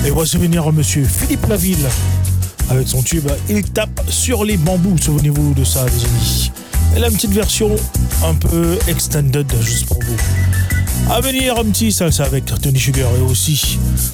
Et voici venir monsieur Philippe Laville avec son tube Il tape sur les bambous. Souvenez-vous de ça, les amis. Et là, une petite version un peu extended, juste pour vous. À venir, un petit salsa avec Tony Sugar et aussi